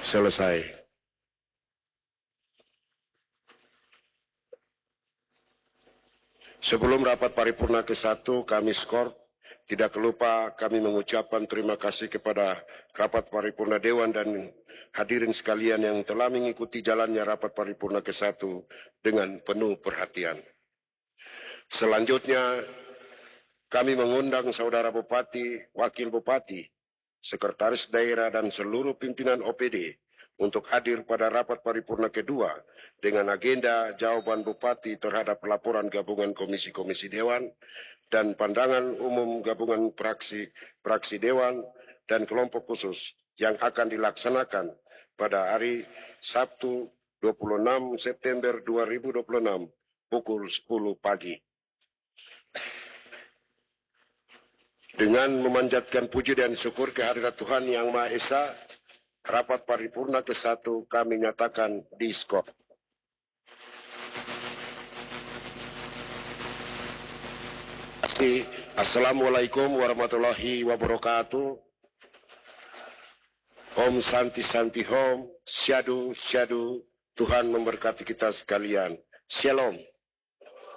Selesai. Sebelum rapat paripurna ke-1 kami skor, tidak lupa kami mengucapkan terima kasih kepada rapat paripurna Dewan dan hadirin sekalian yang telah mengikuti jalannya rapat paripurna ke-1 dengan penuh perhatian. Selanjutnya, kami mengundang Saudara Bupati, Wakil Bupati, Sekretaris Daerah dan seluruh pimpinan OPD untuk hadir pada rapat paripurna kedua dengan agenda jawaban Bupati terhadap laporan gabungan komisi-komisi Dewan dan pandangan umum gabungan praksi Dewan dan kelompok khusus yang akan dilaksanakan pada hari Sabtu 26 September 2026 pukul 10 pagi. Dengan memanjatkan puji dan syukur kehadirat Tuhan Yang Maha Esa, rapat paripurna ke-1 kami nyatakan diskor. Assalamualaikum warahmatullahi wabarakatuh. Om Santi Santi Hom, Syadu Syadu, Tuhan memberkati kita sekalian. Shalom.